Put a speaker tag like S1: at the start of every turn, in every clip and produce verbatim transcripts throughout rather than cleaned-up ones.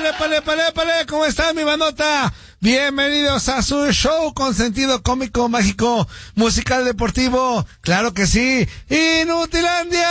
S1: épale, épale, épale, épale, ¿cómo están, mi bandota? Bienvenidos a su show con sentido cómico, mágico, musical, deportivo, claro que sí, Inutilandia.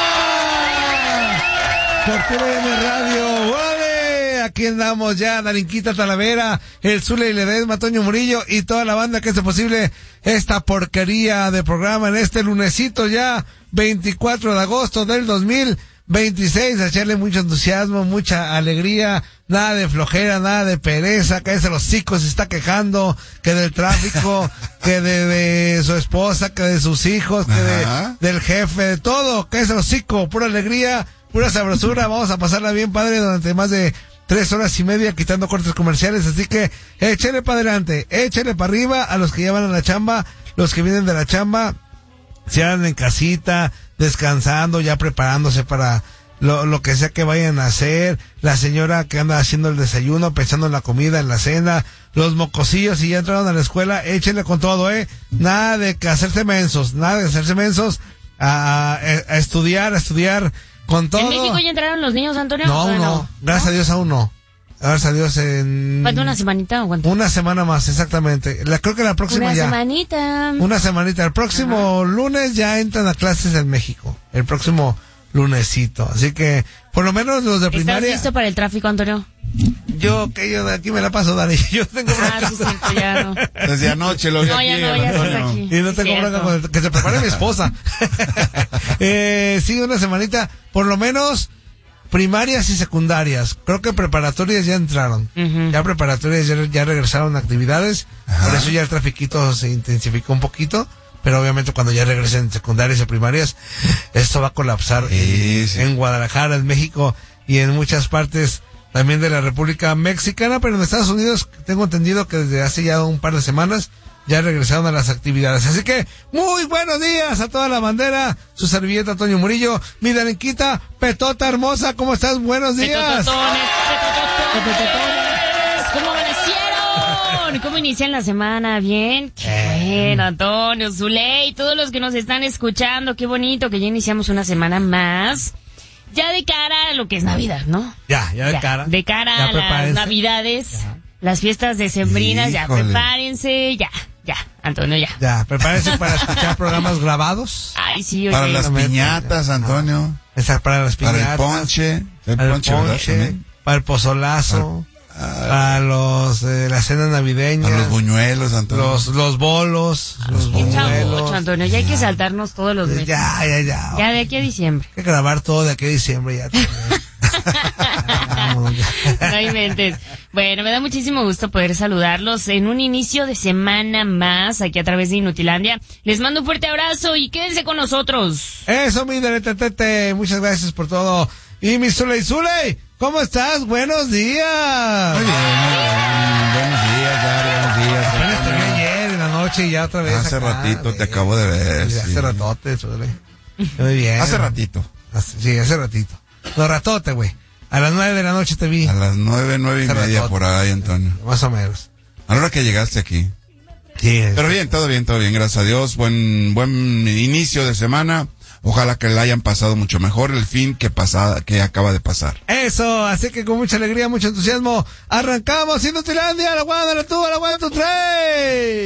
S1: Por T V M Radio, ¡vale! Aquí andamos ya, Darinquita Talavera, el Zule y Ledesma, Toño Murillo y toda la banda que hace posible esta porquería de programa en este lunesito ya, veinticuatro de agosto del dos mil veintiséis, a echarle mucho entusiasmo, mucha alegría, nada de flojera, nada de pereza, cállese los hocicos, se está quejando, que del tráfico, que de, de su esposa, que de sus hijos, que de, del jefe, de todo, cállese los hocicos, pura alegría, pura sabrosura, vamos a pasarla bien padre durante más de tres horas y media quitando cortes comerciales, así que échale para adelante, échale para arriba a los que ya van a la chamba, los que vienen de la chamba, se andan en casita, descansando, ya preparándose para lo, lo que sea que vayan a hacer, la señora que anda haciendo el desayuno, pensando en la comida, en la cena, los mocosillos si ya entraron a la escuela, échenle con todo, eh, nada de que hacerse mensos, nada de hacerse mensos, a, a, a estudiar, a estudiar con todo.
S2: ¿En México ya entraron los niños, Antonio?
S1: No, aún no, gracias ¿no? a Dios aún no. Gracias a Dios en...
S2: ¿Falta una semanita o cuánto?
S1: Una semana más, exactamente. La, creo que la próxima
S2: una
S1: ya.
S2: Una semanita.
S1: Una semanita. El próximo Ajá. lunes ya entran a clases en México. El próximo lunesito. Así que, por lo menos los de primaria...
S2: ¿Estás listo para el tráfico, Antonio?
S1: Yo, que yo de aquí me la paso, Dani. Yo tengo
S2: Ah, sí, cierto, ya no.
S3: Desde anoche lo vi
S2: no,
S3: aquí.
S2: Ya no, ya estás aquí.
S1: Y no tengo bronca con el, que se prepare mi esposa. eh, sí, una semanita. Por lo menos... primarias y secundarias, creo que preparatorias ya entraron, uh-huh. ya preparatorias ya, ya regresaron a actividades, Ajá. por eso ya el trafiquito se intensificó un poquito, pero obviamente cuando ya regresen secundarias y primarias, esto va a colapsar
S3: sí,
S1: en,
S3: sí.
S1: en Guadalajara, en México y en muchas partes también de la República Mexicana, pero en Estados Unidos tengo entendido que desde hace ya un par de semanas ya regresaron a las actividades. Así que, muy buenos días a toda la bandera. Su servilleta, Toño Murillo. Mi Darinquita, Petota hermosa, ¿cómo estás? Buenos días.
S2: Petototones, petototones. ¿Cómo amanecieron? ¿Cómo inician la semana? ¿Bien? Qué eh. bueno, Antonio, Zuley, todos los que nos están escuchando. Qué bonito que ya iniciamos una semana más. Ya de cara a lo que es Navidad, ¿no?
S1: Ya, ya de ya, cara.
S2: De cara ya a prepárense. Las Navidades, ya. Las fiestas decembrinas, ya prepárense, ya. Ya, Antonio, ya.
S1: Ya, prepárense para escuchar programas grabados.
S2: Ay, sí, oye.
S3: Para las piñatas, Antonio.
S1: Esa, para las piñatas.
S3: Para el ponche. El
S1: para
S3: ponche,
S1: el ponche, para el pozolazo. Para, para los, eh, las cenas navideñas.
S3: Para los buñuelos, Antonio.
S1: Los, los bolos.
S2: Ah,
S1: los buñuelos.
S2: Mucho, Antonio, ya hay que saltarnos todos los meses.
S1: Ya, ya, ya.
S2: Ya de aquí a diciembre.
S1: Hay que grabar todo de aquí a diciembre ya.
S2: No inventes. Bueno, me da muchísimo gusto poder saludarlos en un inicio de semana más aquí a través de Inutilandia. Les mando un fuerte abrazo y quédense con nosotros.
S1: Eso, mi Deretetete, muchas gracias por todo. Y mi Zuley, Zuley, ¿cómo estás? Buenos días.
S3: Muy bien, muy bien. Buenos días, Gary, buenos días.
S1: Apenas te vi ayer en la noche y ya otra vez.
S3: Hace
S1: acá,
S3: ratito
S1: de...
S3: te acabo de ver.
S1: Sí,
S3: sí.
S1: Hace ratote, Zuley. Muy bien.
S3: Hace ratito.
S1: Sí, hace ratito. No, ratote, güey. A las nueve de la noche te vi.
S3: A las nueve, nueve y
S1: hace
S3: media
S1: ratote.
S3: Por ahí, Antonio.
S1: Más o menos.
S3: A la hora que llegaste aquí.
S1: Sí.
S3: Pero bien, todo bien, todo bien, gracias a Dios. Buen, buen inicio de semana. Ojalá que le hayan pasado mucho mejor el fin que pasada, que acaba de pasar.
S1: Eso, así que con mucha alegría, mucho entusiasmo, arrancamos Inutilandia, la guada, la tuba, la guada, tu tres.